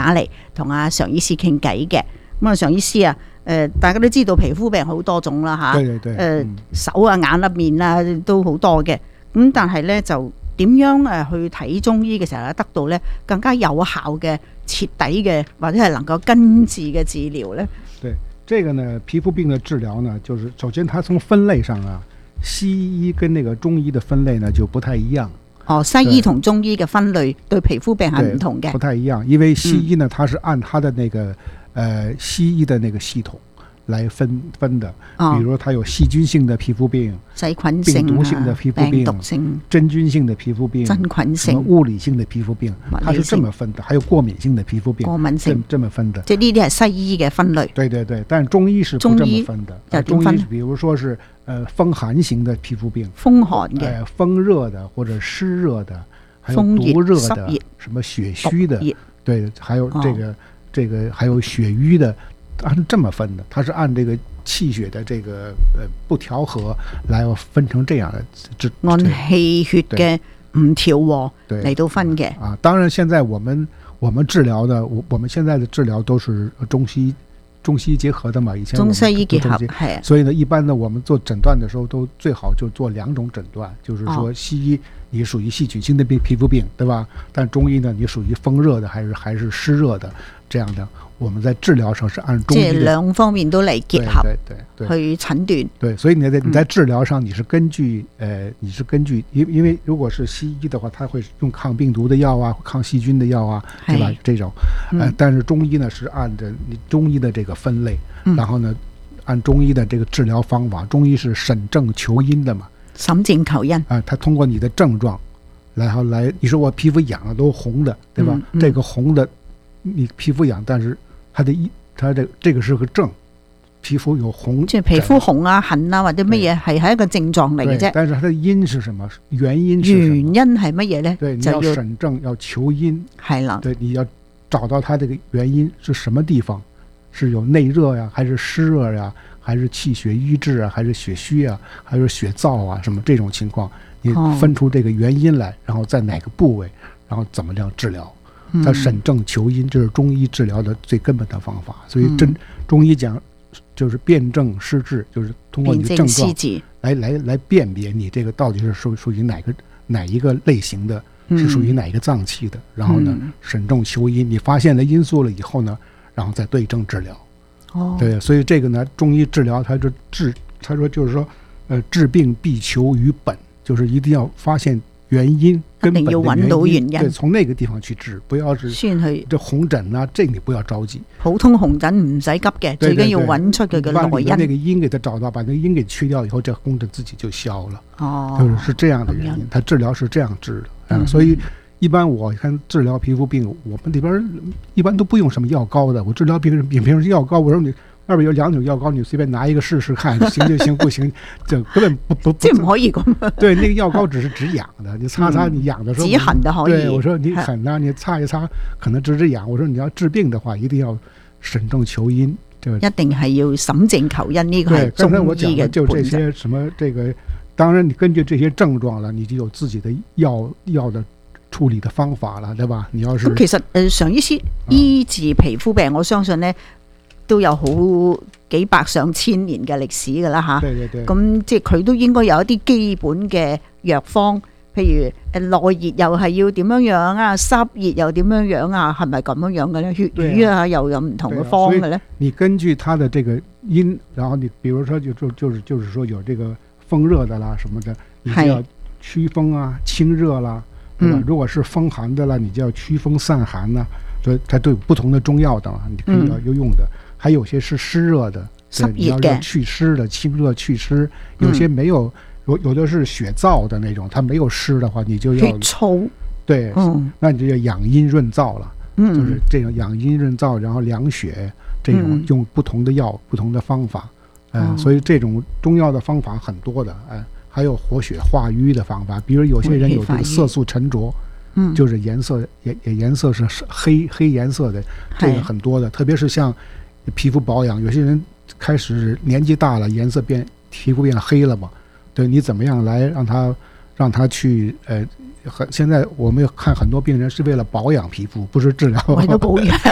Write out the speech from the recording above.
打嚟同阿常醫師傾偈嘅。咁啊，常醫師啊，大家都知道皮膚病好多種啦嚇， 對對對， 手啊、眼啊、面啊都好多嘅。咁但係咧就點樣去睇中醫嘅時候咧，得到咧更加有效嘅徹底嘅或者係能夠根治嘅治療咧？ 對，這個呢皮膚病的治療呢，就是首先它從分類上啊，西醫跟那個中醫的分類呢就不太一樣。 西醫同中醫嘅分類對皮膚病係唔同嘅， 不太一樣。因為西醫呢，它是按它的那個西醫的那個系統來分的，比如它有細菌性的皮膚病、 細菌性、 病毒性的皮膚病、 病毒性、 真菌性的皮膚病、 真菌性、 物理性的皮膚病，它是這麼分的。還有過敏性的皮膚病， 過敏性這麼分的。 即係呢啲係西醫嘅分類。 對對對，但中醫是不這麼分的。中醫比如說是風寒型的皮膚病， 風寒嘅、 風熱的或者濕熱的，還有毒熱的，什麼血虛的，對，還有這個還有血瘀的，它是這麼分的。它是按這個氣血的這個不調和來分成這樣的， 按氣血嘅唔調和嚟到分嘅。 啊，當然現在我們治療的，我們現在的治療都是中西結合的嘛，以前中西醫結合係， 所以呢，一般呢，我們做診斷的時候都最好就做兩種診斷，就是說西醫你屬於細菌性的皮膚病，對吧？但中醫呢，你屬於風熱的還是濕熱的這樣的，我們在治療上是按中醫的， 即係兩方面都嚟結合， 對去診斷。 對，所以你在治療上你是根據因為如果是西醫的話，它會用抗病毒的藥啊，抗細菌的藥啊，對吧？這種，但是中醫呢是按着你中醫的這個分類，然後呢按中醫的這個治療方法，中醫是審症求因的嘛， 審症求因啊，它通過你的症狀，然後來，你說我皮膚癢了都紅的，對吧？這個紅的你皮膚癢，但是它這個是個症。皮膚有紅， 即係皮膚紅啊、痕啊或者乜嘢，係一個症狀嚟嘅啫。 但是它的因是什麼？原因是什麼？ 原因係乜嘢咧？ 對，你要審症，要求因。 係啦。 對，你要找到它這個原因是什麼地方？是有內熱呀，還是濕熱呀，還是氣血瘀滯啊，還是血虛啊，還是血燥啊？什麼這種情況，你分出這個原因來，然後在哪個部位，然後怎麼樣治療？它審症求因，這是中醫治療的最根本的方法。所以中醫講。就是辨證施治，就是通過你的症狀來辨別你這個到底是屬於哪一個類型的，是屬於哪一個臟器的，然後呢審症求因，你發現了因素了以後呢，然後再對症治療。對，所以這個呢中醫治療，他說就是說治病必求於本，就是一定要發現原因，根本的一定要揾到原因， 對，從那個地方去治，不要是這紅疹啊，這個你不要着急。 普通紅疹唔使急嘅，最緊要揾出佢嘅來因。 把那個因給它找到，把那個因給去掉以後，這紅疹自己就消了。就是這樣的原因，它治療是這樣治的。所以一般我看治療皮膚病，我們裏邊一般都不用什麼藥膏的。我治療病人平時藥膏，我說你外邊有2種藥膏，你隨便拿一個試試看，行就行，不行就根本不。 即係唔可以咁。 對，那個藥膏只是止癢的，你擦你癢的時候。 止痕的可以。 對，我說你痕啊，你擦一擦，可能止癢。我說你要治病的話，一定要審症求因。 一定係要審症求因，呢個係中醫嘅本質。剛才我講的就這些什麼這個，當然你根據這些症狀了，你就有自己的藥的處理的方法了，對吧？你要是咁其實常醫師醫治皮膚病，我相信呢都有好幾百上千年嘅歷史噶啦吓。咁即係佢都應該有一啲基本嘅藥方，譬如內熱又係要點樣樣啊，濕熱又點樣樣啊，係咪咁樣樣嘅咧？血瘀啊又有唔同嘅方嘅咧。 你根據它的這個因，然後你比如說就是說有這個風熱的啦什麼的，你就要驅風啊清熱啦，對吧？如果是風寒的啦，你就要驅風散寒啦。所以它都有不同的中藥的嘛，你可以要用的。還有些是濕熱的，你要祛濕的，清熱祛濕。有些沒有，有的是血燥的那種，它沒有濕的話，你就要血燥。 對，那你就要養陰潤燥了。就是這種養陰潤燥，然後涼血，這種用不同的藥、不同的方法。所以這種中藥的方法很多的。還有活血化瘀的方法，比如有些人有這個色素沉着。就是顏色是黑顏色的，這個很多的，特別是像皮膚保養，有些人開始年紀大了，皮膚變黑了嘛，對，你怎麼樣來讓他去現在我們看很多病人是為了保養皮膚，不是治療。 為了保養